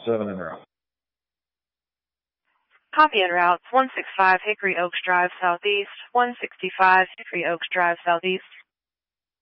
7 en route. Copy en route, 165 Hickory Oaks Drive Southeast, 165 Hickory Oaks Drive Southeast.